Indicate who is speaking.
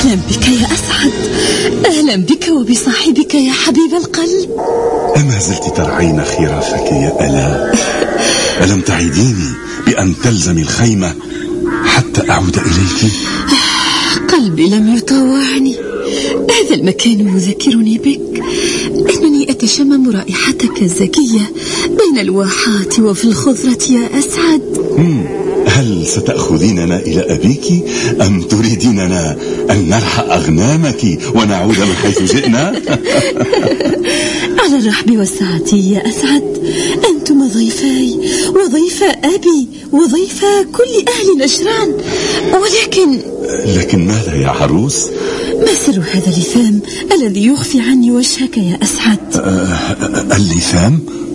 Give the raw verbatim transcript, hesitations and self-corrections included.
Speaker 1: أهلا بك يا أسعد، أهلا بك وبصاحبك يا حبيب القلب.
Speaker 2: أما زلت ترعين خرافك يا ألا؟ ألم تعديني بأن تلزم الخيمة حتى أعود إليك؟
Speaker 1: قلبي لم يطوعني، هذا المكان يذكرني بك، أنني أتشمم رائحتك الزكية بين الواحات وفي الخضرة يا أسعد.
Speaker 2: هل ستأخذيننا إلى أبيك أم تريديننا أن نرحى أغنامك ونعود من حيث جئنا؟
Speaker 1: على الرحب والسعة يا أسعد، أنتم ضيفاي وضيفا أبي وضيفا كل أهل نجران. ولكن
Speaker 2: لكن ماذا يا عروس؟
Speaker 1: ما سر هذا اللثام الذي يخفي عني وجهك يا أسعد؟
Speaker 2: أه اللثام؟